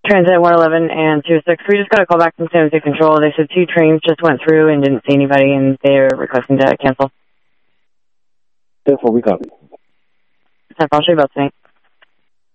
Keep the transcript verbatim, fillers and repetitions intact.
Transit one eleven and two oh six. We just got a call back from San Jose Control. They said two trains just went through and didn't see anybody, and they're requesting to cancel. Therefore, we copy. I'll show you about tonight.